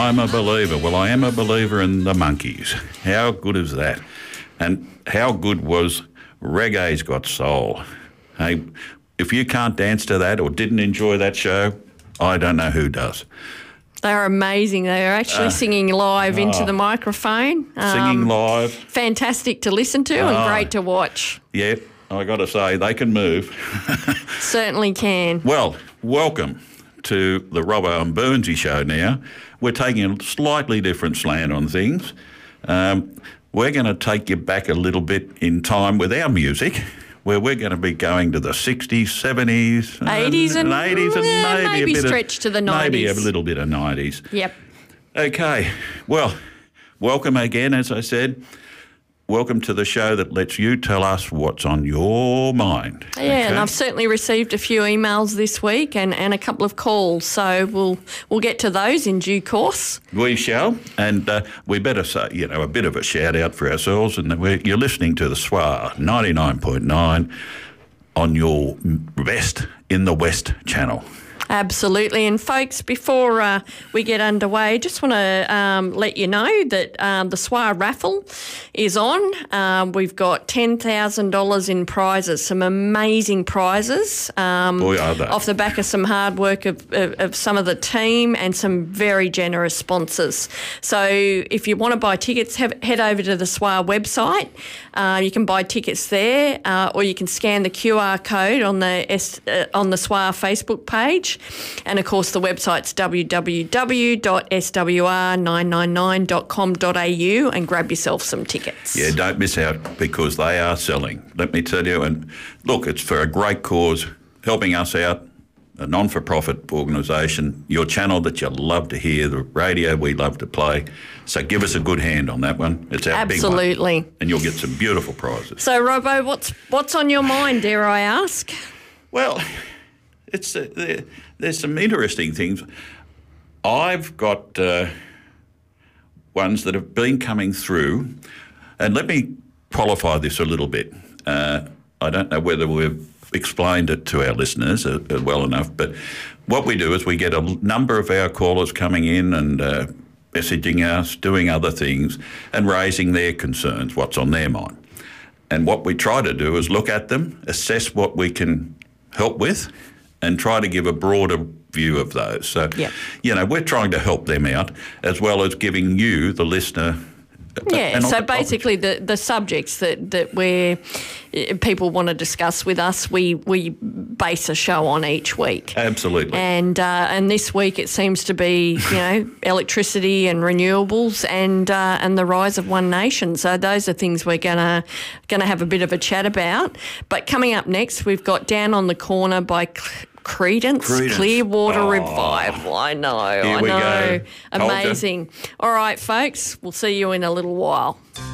I'm a believer. Well, I am a believer in the Monkees. How good is that? And how good was Reggae's Got Soul? Hey, if you can't dance to that or didn't enjoy that show, I don't know who does. They're amazing. They are actually singing live into the microphone. Singing live. Fantastic to listen to and great to watch. Yeah, I got to say, they can move. Certainly can. Well, welcome to the Robbo and Burnsy show now. We're taking a slightly different slant on things. We're going to take you back a little bit in time with our music, where we're going to be going to the 60s, 70s, 80s and 80s and maybe a bit stretch to the 90s. Maybe a little bit of 90s. Yep. Okay. Well, welcome again, as I said. Welcome to the show that lets you tell us what's on your mind. Yeah, and I've certainly received a few emails this week and a couple of calls, so we'll get to those in due course. We shall, and we better say, a bit of a shout out for ourselves, and you're listening to the SWAR 99.9 on your best in the West channel. Absolutely. And folks, before we get underway, just want to let you know that the SWAR raffle is on. We've got $10,000 in prizes, some amazing prizes. Boy, are they. Off the back of some hard work of some of the team and some very generous sponsors. So if you want to buy tickets, head over to the SWAR website. You can buy tickets there, or you can scan the QR code on the SWAR Facebook page. And, of course, the website's www.swr999.com.au and grab yourself some tickets. Yeah, don't miss out because they are selling, let me tell you. And, look, it's for a great cause, helping us out, a non-for-profit organisation, your channel that you love to hear, the radio we love to play. So give us a good hand on that one. It's our big one. Absolutely. And you'll get some beautiful prizes. So, Robbo, what's on your mind, dare I ask? Well, there's some interesting things. I've got ones that have been coming through, and let me qualify this a little bit. I don't know whether we've explained it to our listeners well enough, but what we do is we get a number of our callers coming in and messaging us, doing other things, and raising their concerns, what's on their mind. And what we try to do is look at them, assess what we can help with, and try to give a broader view of those. So, we're trying to help them out as well as giving you, the listener. Yeah, so basically the subjects that people want to discuss with us, we base a show on each week. Absolutely. And this week it seems to be, electricity and renewables and the rise of One Nation. So those are things we're gonna have a bit of a chat about. But coming up next, we've got Down on the Corner by Creedence. Clearwater Revival. I know. Here we go. Amazing. All right, folks, we'll see you in a little while.